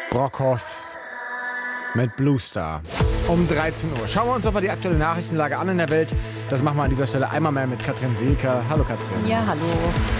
Brockhoff mit Blue Star. Um 13 Uhr. Schauen wir uns doch mal die aktuelle Nachrichtenlage an in der Welt. Das machen wir an dieser Stelle einmal mehr mit Katrin Seelker. Hallo Katrin. Ja, hallo.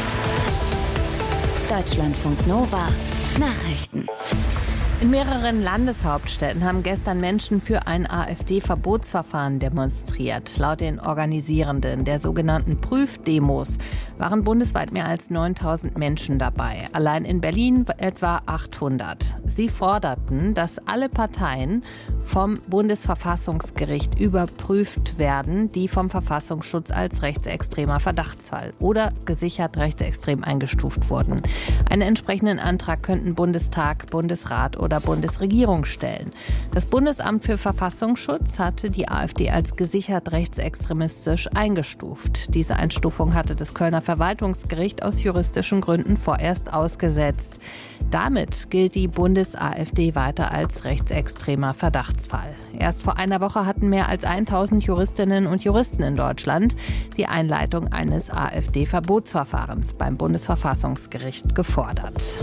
Deutschlandfunk Nova. Nachrichten. In mehreren Landeshauptstädten haben gestern Menschen für ein AfD-Verbotsverfahren demonstriert. Laut den Organisierenden der sogenannten Prüfdemos waren bundesweit mehr als 9.000 Menschen dabei. Allein in Berlin etwa 800. Sie forderten, dass alle Parteien vom Bundesverfassungsgericht überprüft werden, die vom Verfassungsschutz als rechtsextremer Verdachtsfall oder gesichert rechtsextrem eingestuft wurden. Einen entsprechenden Antrag könnten Bundestag, Bundesrat oder Bundesregierung stellen. Das Bundesamt für Verfassungsschutz hatte die AfD als gesichert rechtsextremistisch eingestuft. Diese Einstufung hatte das Kölner Verwaltungsgericht aus juristischen Gründen vorerst ausgesetzt. Damit gilt die Bundes-AfD weiter als rechtsextremer Verdachtsfall. Erst vor einer Woche hatten mehr als 1.000 Juristinnen und Juristen in Deutschland die Einleitung eines AfD-Verbotsverfahrens beim Bundesverfassungsgericht gefordert.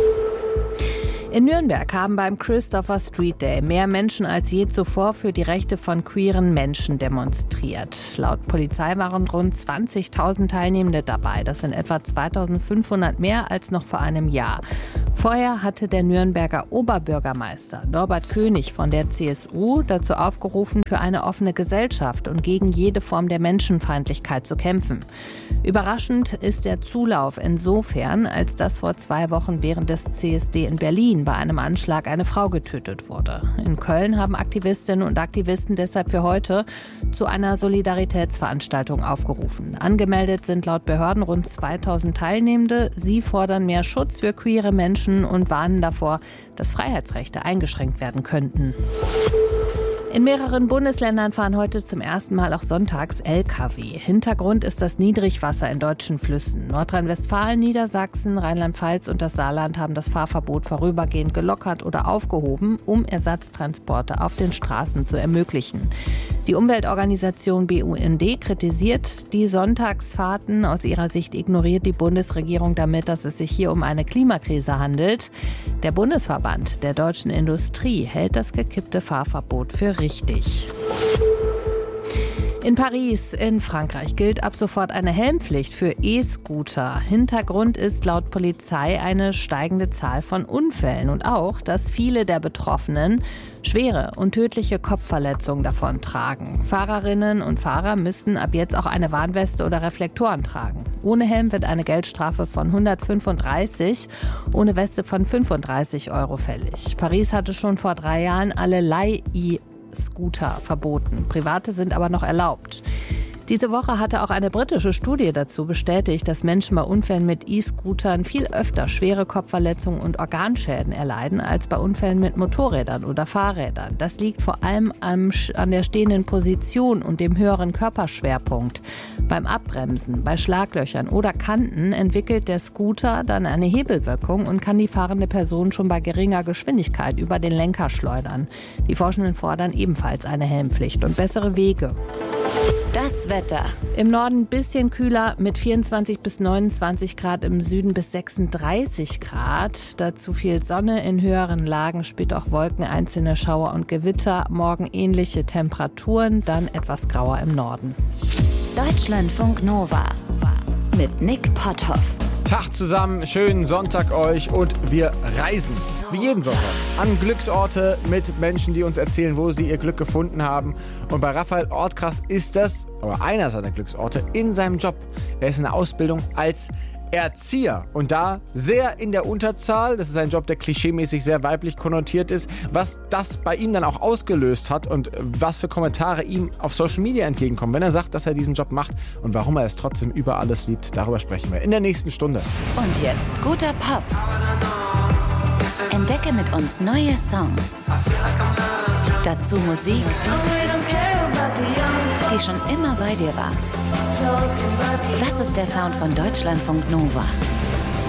In Nürnberg haben beim Christopher Street Day mehr Menschen als je zuvor für die Rechte von queeren Menschen demonstriert. Laut Polizei waren rund 20.000 Teilnehmende dabei. Das sind etwa 2.500 mehr als noch vor einem Jahr. Vorher hatte der Nürnberger Oberbürgermeister Norbert König von der CSU dazu aufgerufen, für eine offene Gesellschaft und gegen jede Form der Menschenfeindlichkeit zu kämpfen. Überraschend ist der Zulauf insofern, als dass vor 2 Wochen während des CSD in Berlin bei einem Anschlag eine Frau getötet wurde. In Köln haben Aktivistinnen und Aktivisten deshalb für heute zu einer Solidaritätsveranstaltung aufgerufen. Angemeldet sind laut Behörden rund 2.000 Teilnehmende. Sie fordern mehr Schutz für queere Menschen und warnen davor, dass Freiheitsrechte eingeschränkt werden könnten. In mehreren Bundesländern fahren heute zum ersten Mal auch sonntags Lkw. Hintergrund ist das Niedrigwasser in deutschen Flüssen. Nordrhein-Westfalen, Niedersachsen, Rheinland-Pfalz und das Saarland haben das Fahrverbot vorübergehend gelockert oder aufgehoben, um Ersatztransporte auf den Straßen zu ermöglichen. Die Umweltorganisation BUND kritisiert die Sonntagsfahrten. Aus ihrer Sicht ignoriert die Bundesregierung damit, dass es sich hier um eine Klimakrise handelt. Der Bundesverband der deutschen Industrie hält das gekippte Fahrverbot für richtig. In Paris in Frankreich gilt ab sofort eine Helmpflicht für E-Scooter. Hintergrund ist laut Polizei eine steigende Zahl von Unfällen und auch, dass viele der Betroffenen schwere und tödliche Kopfverletzungen davontragen. Fahrerinnen und Fahrer müssen ab jetzt auch eine Warnweste oder Reflektoren tragen. Ohne Helm wird eine Geldstrafe von 135, ohne Weste von 35 € fällig. Paris hatte schon vor 3 Jahren alle Scooter verboten. Private sind aber noch erlaubt. Diese Woche hatte auch eine britische Studie dazu bestätigt, dass Menschen bei Unfällen mit E-Scootern viel öfter schwere Kopfverletzungen und Organschäden erleiden als bei Unfällen mit Motorrädern oder Fahrrädern. Das liegt vor allem an der stehenden Position und dem höheren Körperschwerpunkt. Beim Abbremsen, bei Schlaglöchern oder Kanten entwickelt der Scooter dann eine Hebelwirkung und kann die fahrende Person schon bei geringer Geschwindigkeit über den Lenker schleudern. Die Forschenden fordern ebenfalls eine Helmpflicht und bessere Wege. Das Wetter. Im Norden ein bisschen kühler mit 24 bis 29 Grad, im Süden bis 36 Grad. Dazu viel Sonne, in höheren Lagen später auch Wolken, einzelne Schauer und Gewitter. Morgen ähnliche Temperaturen, dann etwas grauer im Norden. Deutschlandfunk Nova mit Nick Potthoff. Tag zusammen, schönen Sonntag euch und wir reisen, wie jeden Sonntag, an Glücksorte mit Menschen, die uns erzählen, wo sie ihr Glück gefunden haben. Und bei Raphael Ortkrass ist das, oder einer seiner Glücksorte, in seinem Job. Er ist in der Ausbildung als Erzieher und da sehr in der Unterzahl. Das ist ein Job, der klischeemäßig sehr weiblich konnotiert ist. Was das bei ihm dann auch ausgelöst hat und was für Kommentare ihm auf Social Media entgegenkommen, wenn er sagt, dass er diesen Job macht und warum er es trotzdem über alles liebt, darüber sprechen wir in der nächsten Stunde. Und jetzt guter Pop. Entdecke mit uns neue Songs. Dazu Musik, die schon immer bei dir war. Das ist der Sound von Deutschlandfunk Nova.